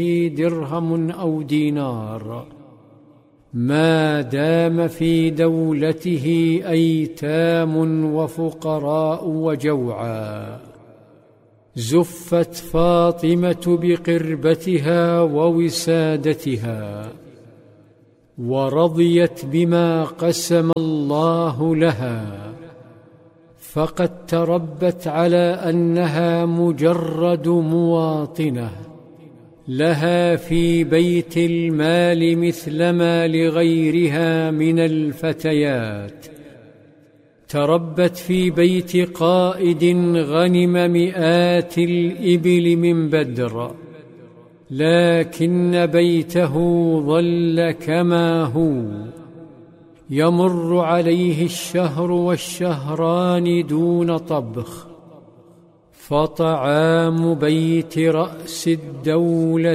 درهم أو دينار، ما دام في دولته أيتام وفقراء وجوعى. زفت فاطمة بقربتها ووسادتها، ورضيت بما قسم الله لها، فقد تربت على أنها مجرد مواطنة، لها في بيت المال مثلما لغيرها من الفتيات. تربت في بيت قائد غنم مئات الإبل من بدر، لكن بيته ظل كما هو، يمر عليه الشهر والشهران دون طبخ، فطعام بيت رأس الدولة